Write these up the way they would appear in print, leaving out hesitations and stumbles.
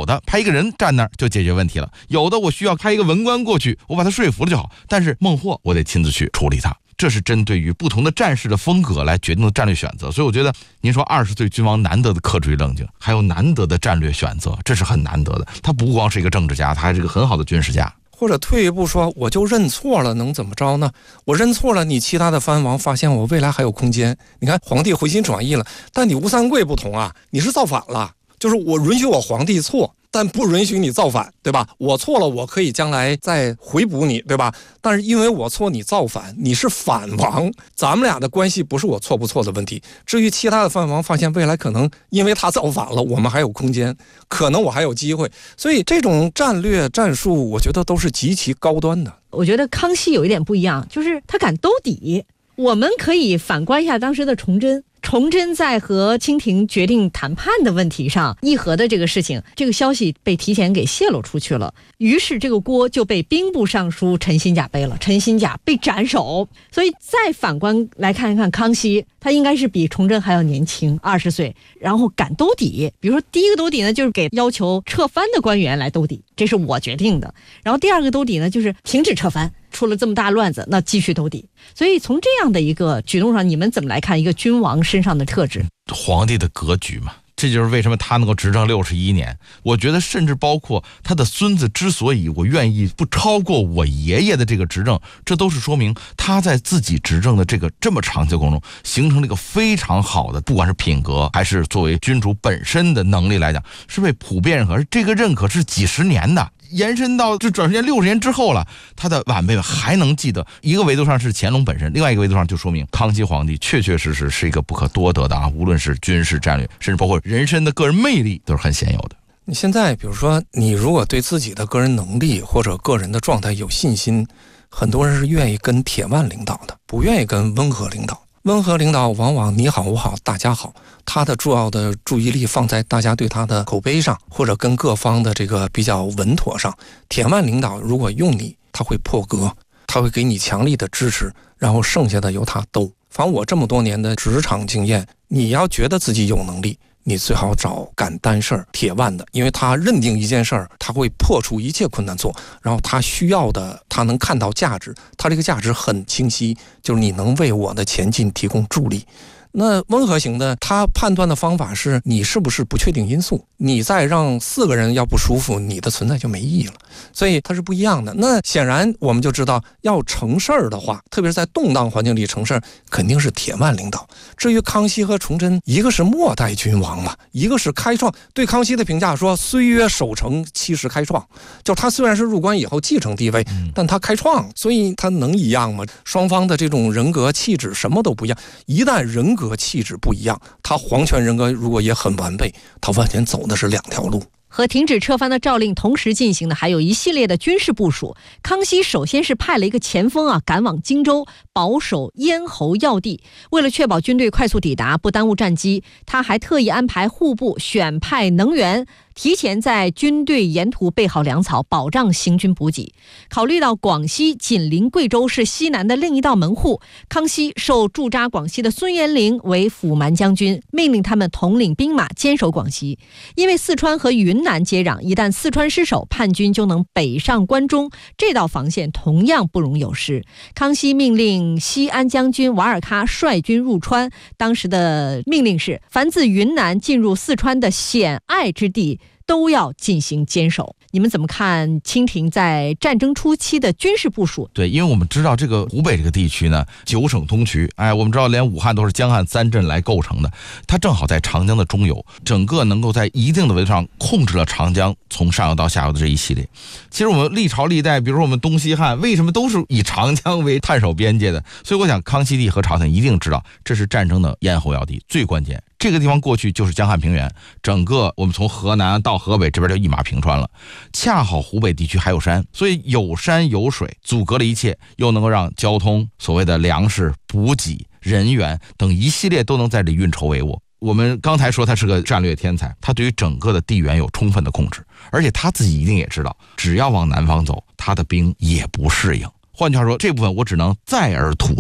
有的派一个人站那儿就解决问题了，有的我需要派一个文官过去，我把他说服了就好，但是孟获我得亲自去处理他。这是针对于不同的战士的风格来决定的战略选择。所以我觉得您说20岁君王难得的克制与冷静，还有难得的战略选择，这是很难得的。他不光是一个政治家，他还是一个很好的军事家。 或者退一步说，我就认错了，能怎么着呢？我认错了，你其他的藩王发现我未来还有空间。你看皇帝回心转意了，但你吴三桂不同啊，你是造反了，就是我允许我皇帝错，但不允许你造反，对吧？我错了，我可以将来再回补你，对吧？但是因为我错，你造反，你是反王，咱们俩的关系不是我错不错的问题。至于其他的藩王发现未来可能因为他造反了，我们还有空间，可能我还有机会，所以这种战略战术，我觉得都是极其高端的。 我觉得康熙有一点不一样，就是他敢兜底。我们可以反观一下当时的崇祯。崇祯在和清廷决定谈判的问题上议和的这个事情，这个消息被提前给泄露出去了，于是这个锅就被兵部尚书陈新甲背了，陈新甲被斩首。所以再反观来看一看康熙，他应该是比崇祯还要年轻20岁，然后敢兜底。比如说第一个兜底呢，就是给要求撤藩的官员来兜底，这是我决定的。然后第二个兜底呢，就是停止撤藩，出了这么大乱子，那继续兜底。所以从这样的一个举动上，你们怎么来看一个君王身上的特质？ 皇帝的格局嘛，这就是为什么他能够执政61年。我觉得甚至包括他的孙子之所以我愿意不超过我爷爷的这个执政，这都是说明他在自己执政的这么长期的过程中形成了一个非常好的，不管是品格还是作为君主本身的能力来讲，是被普遍认可。而这个认可是几十年的，延伸到这转时间60年之后了，他的晚辈们还能记得。一个维度上是乾隆本身，另外一个维度上就说明康熙皇帝确确实实是一个不可多得的啊，无论是军事战略，甚至包括人身的个人魅力都是很显有的。 你现在比如说，你如果对自己的个人能力或者个人的状态有信心，很多人是愿意跟铁腕领导的，不愿意跟温和领导。温和领导往往你好我好大家好，他的主要的注意力放在大家对他的口碑上，或者跟各方的这个比较稳妥上。铁腕领导如果用你，他会破格，他会给你强力的支持，然后剩下的由他兜。反正我这么多年的职场经验，你要觉得自己有能力，你最好找敢担事儿铁腕的，因为他认定一件事儿，他会破除一切困难做，然后他需要的，他能看到价值，他这个价值很清晰，就是你能为我的前进提供助力。那温和型的，他判断的方法是你是不是不确定因素，你再让4个人要不舒服，你的存在就没意义了，所以它是不一样的。那显然我们就知道，要成事儿的话，特别是在动荡环境里成事儿，肯定是铁腕领导。至于康熙和崇祯，一个是末代君王嘛，一个是开创。对康熙的评价说，虽曰守成，其实开创，就他虽然是入关以后继承帝位，但他开创，所以他能一样吗？双方的这种人格气质什么都不一样，一旦人格气质不一样，他皇权人格如果也很完备，他完全走的是2条路。 和停止撤藩的诏令同时进行的还有一系列的军事部署。康熙首先是派了一个前锋赶往荆州，保守咽喉要地。为了确保军队快速抵达，不耽误战机，他还特意安排户部选派能员，提前在军队沿途备好粮草，保障行军补给。考虑到广西紧邻贵州，是西南的另一道门户，康熙授驻扎广西的孙延龄为辅蛮将军，命令他们统领兵马坚守广西。因为四川和云南接壤，一旦四川失守，叛军就能北上关中，这道防线同样不容有失。康熙命令西安将军瓦尔喀率军入川，当时的命令是，凡自云南进入四川的险隘之地都要进行坚守。你们怎么看清廷在战争初期的军事部署？ 对，因为我们知道这个湖北这个地区呢，9省通衢，我们知道连武汉都是江汉3镇来构成的，它正好在长江的中游，整个能够在一定的维度上控制了长江从上游到下游的这一系列。其实我们历朝历代，比如说我们东西汉，为什么都是以长江为探守边界的？所以我想康熙帝和朝廷一定知道，这是战争的咽喉要地，最关键。这个地方过去就是江汉平原，整个我们从河南到河北这边就一马平川了，恰好湖北地区还有山，所以有山有水阻隔了一切，又能够让交通、所谓的粮食、补给、人员等一系列都能在这里运筹帷幄。我们刚才说他是个战略天才，他对于整个的地缘有充分的控制，而且他自己一定也知道，只要往南方走，他的兵也不适应。换句话说，这部分我只能再而图之，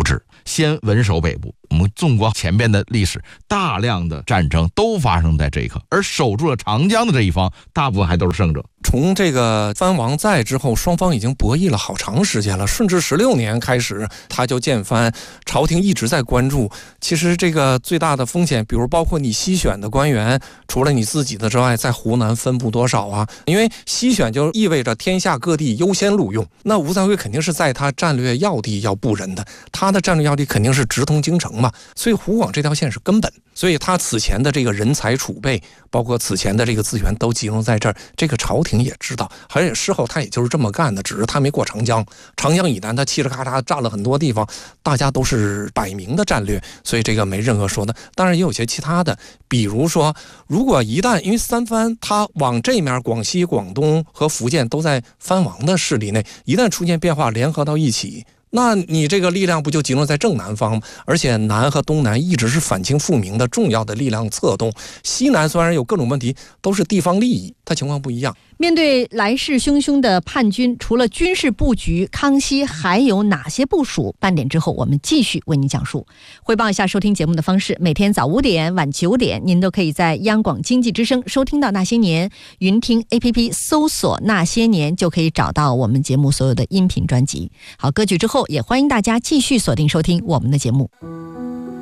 先稳守北部。我们纵观前边的历史，大量的战争都发生在这一刻，而守住了长江的这一方，大部分还都是胜者。 从这个藩王在之后，双方已经博弈了好长时间了。顺治16年开始，他就建藩，朝廷一直在关注。其实这个最大的风险，比如包括你西选的官员，除了你自己的之外，在湖南分布多少啊？因为西选就意味着天下各地优先录用，那吴三桂肯定是在他战略要地要布人的，他的战略要地肯定是直通京城嘛，所以湖广这条线是根本。所以他此前的这个人才储备，包括此前的这个资源都集中在这儿，这个朝廷也知道，而且事后他也就是这么干的，只是他没过长江。长江以南他嘁哩咔嚓占了很多地方，大家都是摆明的战略，所以这个没任何说的。当然也有些其他的，比如说如果一旦因为三藩他往这面广西、广东和福建都在藩王的势力内，一旦出现变化联合到一起，那你这个力量不就集中在正南方吗？而且南和东南一直是反清复明的重要的力量策动，西南虽然有各种问题，都是地方利益，它情况不一样。 面对来势汹汹的叛军，除了军事布局，康熙还有哪些部署？半点之后我们继续为您讲述。汇报一下收听节目的方式：每天早5点、晚9点，您都可以在央广经济之声收听到《那些年》，云听 APP 搜索《那些年》就可以找到我们节目所有的音频专辑。好，歌曲之后也欢迎大家继续锁定收听我们的节目。